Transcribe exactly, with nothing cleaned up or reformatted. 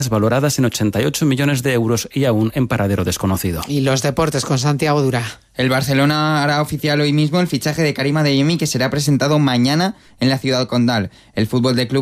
valoradas en ochenta y ocho millones de euros y aún en paradero desconocido. Y los deportes con Santiago Dura. El Barcelona hará oficial hoy mismo el fichaje de Karim Adeyemi, que será presentado mañana en la Ciudad Condal. El Fútbol de Club